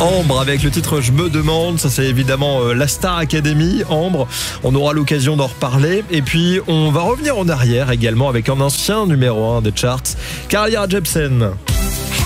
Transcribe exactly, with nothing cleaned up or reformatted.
Ambre avec le titre Je me demande, ça c'est évidemment euh, la Star Academy, Ambre, on aura l'occasion d'en reparler et puis on va revenir en arrière également avec un ancien numéro un des charts, Carly Rae Jepsen.